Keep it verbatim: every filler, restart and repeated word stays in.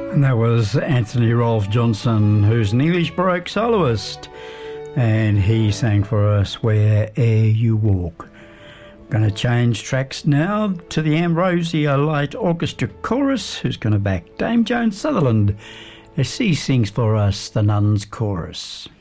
And that was Anthony Rolfe Johnson, who's an English Baroque soloist, and he sang for us Where'er You Walk. Going to change tracks now to the Ambrosia Light Orchestra Chorus, who's going to back Dame Joan Sutherland as she sings for us the Nuns Chorus.